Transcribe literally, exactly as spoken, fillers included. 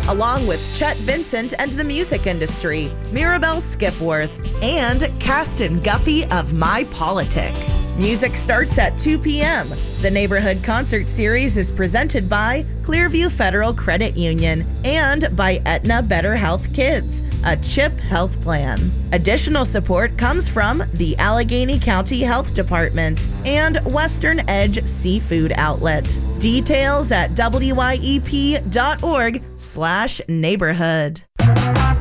along with Chet Vincent and the music industry, Mirabelle Skipworth, and Caston Guffey of My Politic. Music starts at two p.m. The Neighborhood Concert Series is presented by Clearview Federal Credit Union and by Aetna Better Health Kids, a CHIP health plan. Additional support comes from the Allegheny County Health Department and Western Edge Seafood Outlet. Details at W I E P dot org slash neighborhood.